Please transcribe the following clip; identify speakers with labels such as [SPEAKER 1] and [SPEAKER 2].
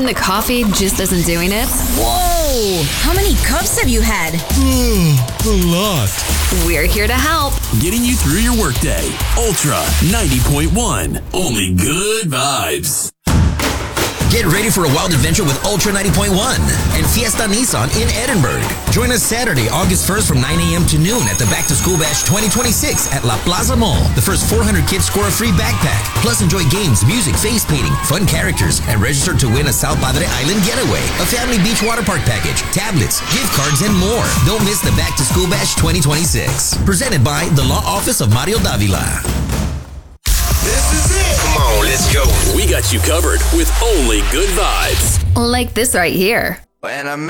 [SPEAKER 1] When the coffee just isn't doing it?
[SPEAKER 2] Whoa! How many cups have you had?
[SPEAKER 3] A lot.
[SPEAKER 1] We're here to help.
[SPEAKER 4] Getting you through your workday. Ultra 90.1. Only good vibes.
[SPEAKER 5] Get ready for a wild adventure with Ultra 90.1 and Fiesta Nissan in Edinburgh. Join us Saturday, August 1st from 9 a.m. to noon at the Back to School Bash 2026 at La Plaza Mall. The first 400 kids score a free backpack. Plus enjoy games, music, face painting, fun characters, and register to win a South Padre Island getaway, a family beach water park package, tablets, gift cards, and more. Don't miss the Back to School Bash 2026. Presented by the Law Office of Mario Davila.
[SPEAKER 6] This is it. Come on, let's go.
[SPEAKER 4] We got you covered with only good vibes.
[SPEAKER 1] Like this right here.
[SPEAKER 6] When I